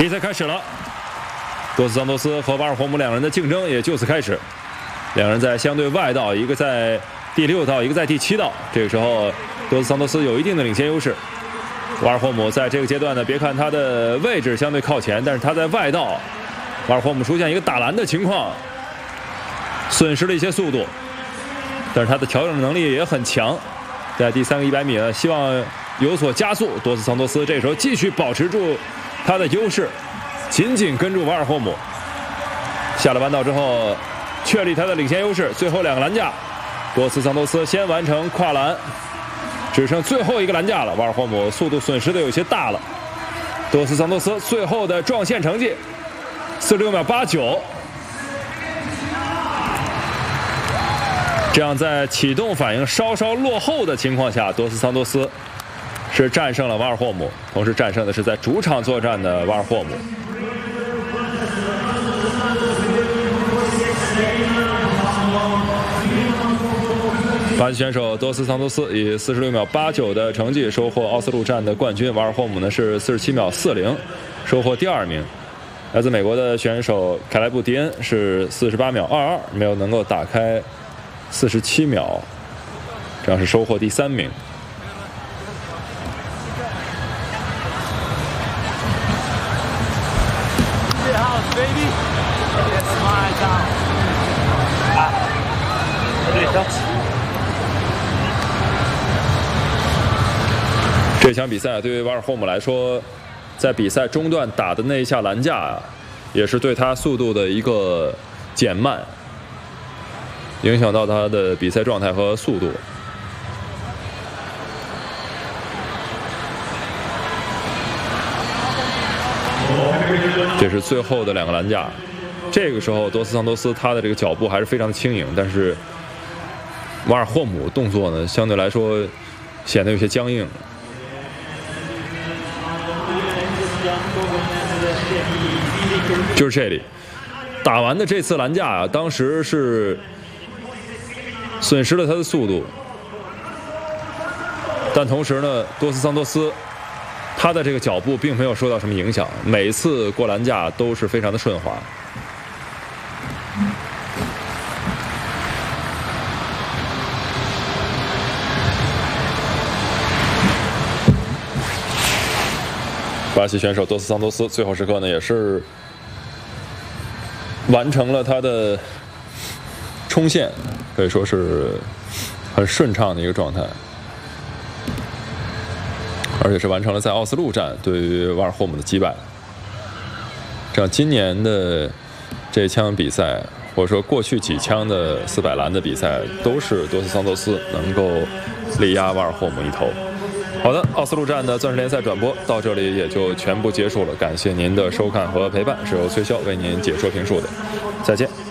比赛开始了，多斯桑托斯和瓦尔霍姆两人的竞争也就此开始。两人在相对外道，一个在第6道，一个在第7道。这个时候，多斯桑托斯有一定的领先优势。瓦尔霍姆在这个阶段呢，别看他的位置相对靠前，但是他在外道，瓦尔霍姆出现一个打篮的情况，损失了一些速度，但是他的调整能力也很强。在第3个100米呢，希望有所加速。多斯桑托斯这时候继续保持住他的优势，紧紧跟住瓦尔霍姆。下了弯道之后，确立他的领先优势。最后2个篮架，多斯桑托斯先完成跨栏，只剩最后1个篮架了。瓦尔霍姆速度损失的有些大了。多斯桑托斯最后的撞线成绩46秒89。这样在启动反应稍稍落后的情况下，多斯桑托斯是战胜了瓦尔霍姆，同时战胜的是在主场作战的瓦尔霍姆。巴西选手多斯桑托斯以46秒89的成绩收获奥斯陆站的冠军，瓦尔霍姆呢是47秒40，收获第2名。来自美国的选手凯莱布·迪恩是48秒22，没有能够打开47秒，这样是收获第3名。这场比赛对于瓦尔霍姆来说，在比赛中段打的那一下篮架啊，也是对他速度的一个减慢，影响到他的比赛状态和速度。这是最后的2个篮架。这个时候，多斯桑托斯他的这个脚步还是非常的轻盈，但是瓦尔霍姆动作呢，相对来说显得有些僵硬。就是这里打完的这次篮架啊，当时是损失了他的速度，但同时呢，多斯桑托斯他的这个脚步并没有受到什么影响，每一次过篮架都是非常的顺滑。巴西选手多斯桑托斯最后时刻呢，也是完成了他的冲线，可以说是很顺畅的一个状态，而且是完成了在奥斯陆站对于瓦尔霍姆的击败。这样今年的这枪比赛，或者说过去几枪的400栏的比赛，都是多斯桑托斯能够力压瓦尔霍姆一头。好的，奥斯陆站的钻石联赛转播到这里也就全部结束了，感谢您的收看和陪伴，是由崔骁为您解说评述的，再见。